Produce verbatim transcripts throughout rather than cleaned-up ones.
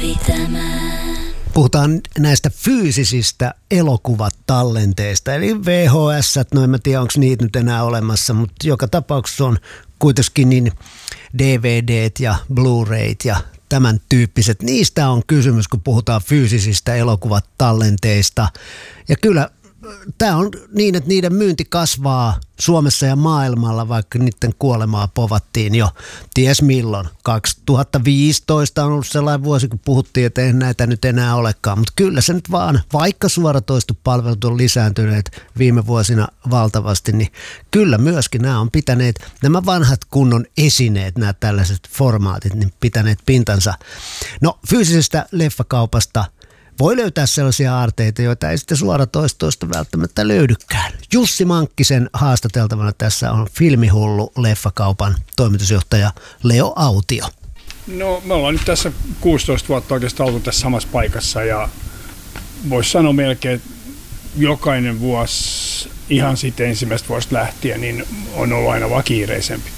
Puhutaan näistä fyysisistä elokuvatallenteista, eli V H S, no en mä tiedä onko niitä nyt enää olemassa, mutta joka tapauksessa on kuitenkin niin D V D:t ja Blu-rayt ja tämän tyyppiset. Niistä on kysymys, kun puhutaan fyysisistä elokuvatallenteista. Ja kyllä tämä on niin, että niiden myynti kasvaa Suomessa ja maailmalla, vaikka niiden kuolemaa povattiin jo ties milloin. kaksituhattaviisitoista on ollut sellainen vuosi, kun puhuttiin, että ei näitä nyt enää olekaan. Mutta kyllä se nyt vaan, vaikka suoratoistopalvelut on lisääntyneet viime vuosina valtavasti, niin kyllä myöskin nämä on pitäneet, nämä vanhat kunnon esineet, nämä tällaiset formaatit, niin pitäneet pintansa. No fyysisestä leffakaupasta voi löytää sellaisia aarteita, joita ei sitten suoratoistoista välttämättä löydykään. Jussi Mankkisen haastateltavana tässä on Filmihullu leffakaupan toimitusjohtaja Leo Autio. No me ollaan nyt tässä kuusitoista vuotta oikeastaan oltu tässä samassa paikassa ja voisi sanoa melkein, että jokainen vuosi ihan sitten ensimmäistä vuodesta lähtien niin on ollut aina vaan kiireisempi.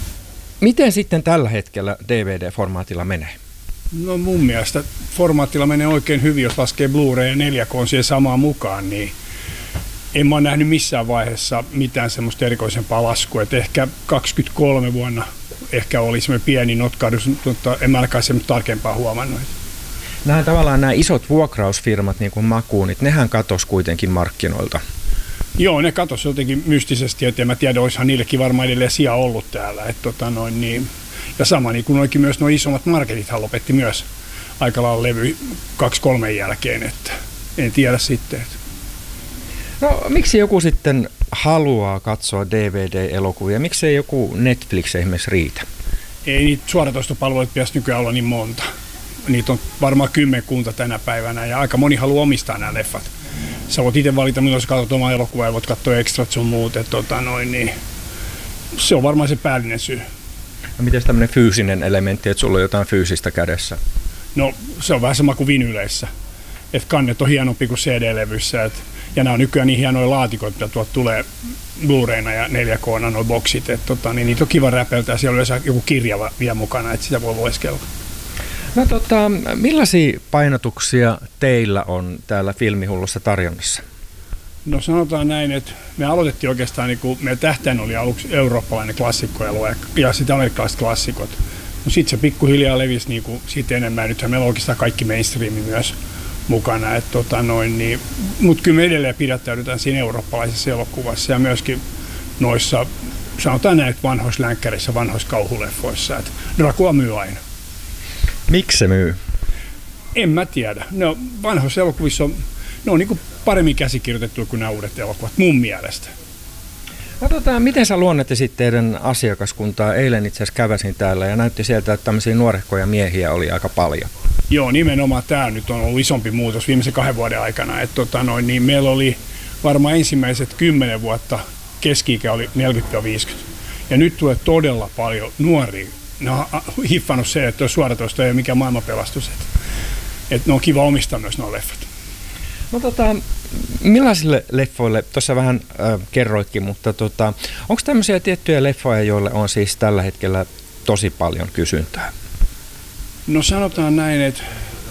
Miten sitten tällä hetkellä D V D-formaatilla menee? No mun mielestä formaatilla menee oikein hyvin, jos laskee Blu-ray ja neljä K siihen samaan mukaan, niin en mä ole nähnyt missään vaiheessa mitään semmoista erikoisempaa laskua. Et ehkä kaksikymmentäkolme vuonna ehkä oli semmoinen pieni notkahdus, mutta en mä ainakaan semmoista tarkempaa huomannut. Nämä tavallaan nämä isot vuokrausfirmat, niin kuin Makuunit, nehän katosi kuitenkin markkinoilta. Joo, ne katosi jotenkin mystisesti, että en mä tiedä, olisihan niillekin varmaan edelleen sija ollut täällä. Et, tota, noin, niin. Ja sama niin kuin oikein myös nuo isommat marketithan lopetti myös aika lailla levy kaksi kolmen jälkeen, että en tiedä sitten. Että. No miksi joku sitten haluaa katsoa D V D-elokuvia? Miksei joku Netflix esimerkiksi riitä? Ei niitä suoratoistopalveluita pitäisi nykyään olla niin monta. Niitä on varmaan kymmenkunta tänä päivänä ja aika moni haluaa omistaa nämä leffat. Sä voit itse valita, milloin sä katsot omaa elokuvaa ja voit katsoa extrat sun muut. Että, tota, noin, niin se on varmaan se päällinen syy. No miten tämmöinen fyysinen elementti, että sulla on jotain fyysistä kädessä? No se on vähän sama kuin vinyleissä. Että kannet on hienompi kuin C D-levyssä. Et, ja nämä on nykyään niin hienoja laatikoita, mitä tuolta tulee Blu-rayna ja neljä K:na nuo boksit. Et, tota, niin niitä on kiva räpeltää. Siellä on joku kirja vielä mukana, että sitä voi lueskella. No tota, millaisia painotuksia teillä on täällä Filmihullussa tarjonnassa? No sanotaan näin, että me aloitettiin oikeastaan, niin kuin meidän tähtäin oli aluksi eurooppalainen klassikkoelue ja sitten amerikkalaiset klassikot. No sitten se pikkuhiljaa levisi niin kuin siitä enemmän. Nythän meillä on oikeastaan kaikki mainstreami myös mukana. Et, tota, noin, niin, mutta kyllä me edelleen pidättäydytään siinä eurooppalaisessa elokuvassa ja myöskin noissa, sanotaan näin, vanhoissa länkkärissä, vanhoissa kauhuleffoissa. Et Dracula myy aina. Miksi se myy? En mä tiedä. No, vanhoissa elokuvissa on, ne on niin kuin paremmin käsikirjoitettu kuin nämä uudet elokuvat, mun mielestä. No, tota, miten sä luonnehtisit teidän asiakaskuntaa? Eilen itse asiassa käväsin täällä ja näytti sieltä, että tämmöisiä nuorehkoja miehiä oli aika paljon. Joo, nimenomaan tämä nyt on ollut isompi muutos viimeisen kahden vuoden aikana. Et, tota, noin, niin meillä oli varmaan ensimmäiset kymmenen vuotta keski-ikä oli neljäkymmentä viisikymmentä. Ja nyt tulee todella paljon nuoria. Ne on hiffannut se, että suoratoisto ei ole mikään maailmanpelastus. Että, että ne on kiva omistaa myös nuo leffat. No tota, millaisille leffoille, tuossa vähän äh, kerroitkin, mutta tota, onko tämmöisiä tiettyjä leffoja, joille on siis tällä hetkellä tosi paljon kysyntää? No sanotaan näin, että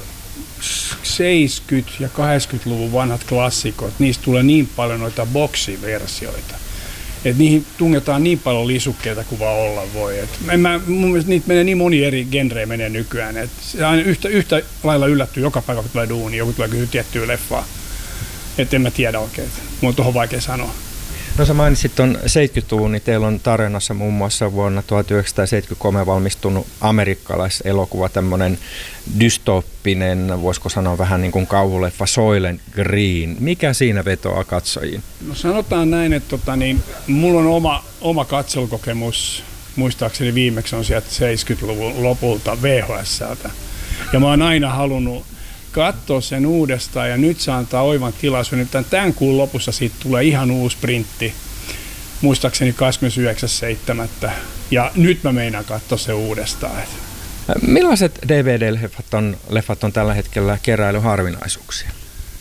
seitsemänkymmentä- ja kahdeksankymmentäluvun vanhat klassikot, niistä tulee niin paljon noita boksiversioita, että niihin tungetaan niin paljon lisukkeita kuin vaan olla voi. Et en mä, mun mielestä niitä menee niin moni eri genrejä menee nykyään, että aina yhtä, yhtä lailla yllättyy joka päivä, kun tulee duuni, joku tulee kysyä tiettyä leffaa. Että en mä tiedä oikein, mun on tuohon vaikea sanoa. No sä mainitsit tuon seitsemänkymmentäluvun, niin teillä on tarjonnassa muun muassa vuonna tuhatyhdeksänsataaseitsemänkymmentäkolme valmistunut amerikkalaiselokuva, tämmöinen dystoppinen, voisiko sanoa vähän niin kuin kauhuleffa Soylent Green. Mikä siinä vetoaa katsojiin? No sanotaan näin, että tota, niin, mulla on oma, oma katselukokemus, muistaakseni viimeksi on sieltä seitsemänkymmentäluvun lopulta V H S:ltä. Ja mä oon aina halunnut katsoa sen uudestaan ja nyt se antaa oivan tilaisuuden. Tämän kuun lopussa siitä tulee ihan uusi printti, muistaakseni kahdeskymmenesyhdeksäs seitsemättä ja nyt mä meinaan katsoa se uudestaan. Millaiset D V D-leffat on, leffat on tällä hetkellä keräilyharvinaisuuksia?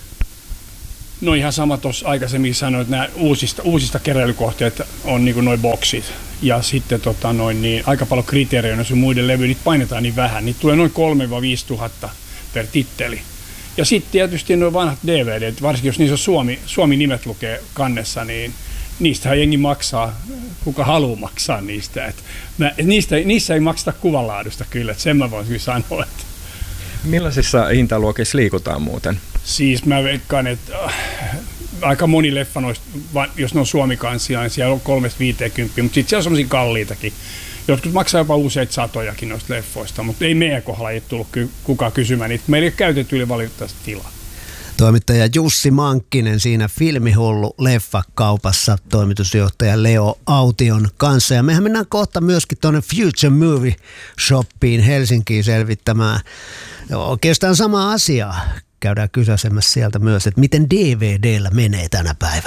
No ihan sama tuossa aikaisemmin sanoin, että nämä uusista, uusista keräilykohteet on niin kuin noi boksit ja sitten tota, noin, niin, aika paljon kriteerejä, jos muiden levyjä, niitä painetaan niin vähän, niitä tulee noin kolme viisi tuhatta per titteli. Ja sitten tietysti nuo vanhat D V D, varsinkin jos niissä on Suomi, Suomi-nimet lukee kannessa, niin niistähän jengi maksaa, kuka haluaa maksaa niistä. Et mä, niistä niissä ei makseta kuvanlaadusta kyllä, että sen mä voin kyllä sanoa. Että. Millaisissa hintaluokissa liikutaan muuten? Siis mä veikkaan, että äh, aika moni leffa noista, jos ne on suomikansia, niin siellä on kolmesta viiteenkymppiä, mutta sitten siellä on semmoisia kalliitakin. Jotkut maksaa jopa useita satojakin noista leffoista, mutta ei meidän kohdalla ei tullut kukaan kysymään niitä. Meillä ei ole käytetty yli valitettavasti tilaa. Toimittaja Jussi Mankkinen siinä Filmihullu leffakaupassa toimitusjohtaja Leo Aution kanssa. Ja mehän mennään kohta myöskin tuonne Future Movie Shopiin Helsinkiin selvittämään oikeastaan sama asia. Käydään kysäsemässä sieltä myös, että miten D V D:llä menee tänä päivänä.